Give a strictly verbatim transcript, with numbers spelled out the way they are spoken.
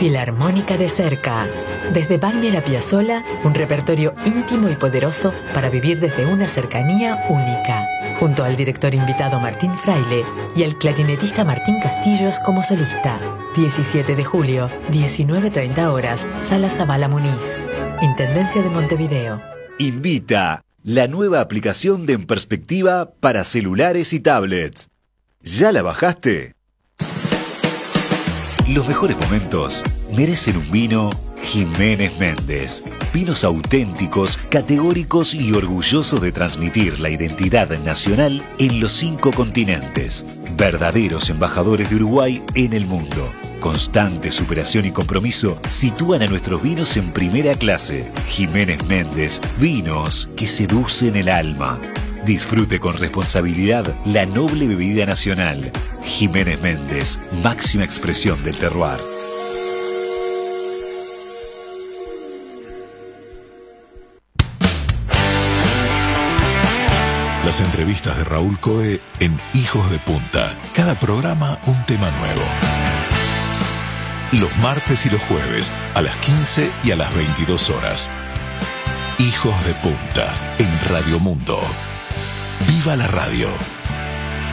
Filarmónica de cerca. Desde Wagner a Piazzolla, un repertorio íntimo y poderoso para vivir desde una cercanía única. Junto al director invitado Martín Fraile y al clarinetista Martín Castillos como solista. diecisiete de julio, diecinueve treinta horas, Sala Zabala Muniz. Intendencia de Montevideo. Invita la nueva aplicación de En Perspectiva para celulares y tablets. ¿Ya la bajaste? Los mejores momentos merecen un vino Jiménez Méndez. Vinos auténticos, categóricos y orgullosos de transmitir la identidad nacional en los cinco continentes. Verdaderos embajadores de Uruguay en el mundo. Constante superación y compromiso sitúan a nuestros vinos en primera clase. Jiménez Méndez, vinos que seducen el alma. Disfrute con responsabilidad la noble bebida nacional. Jiménez Méndez, máxima expresión del terroir. Las entrevistas de Raúl Coe en Hijos de Punta. Cada programa un tema nuevo. Los martes y los jueves a las quince y a las veintidós horas. Hijos de Punta en Radio Mundo. ¡Viva la radio!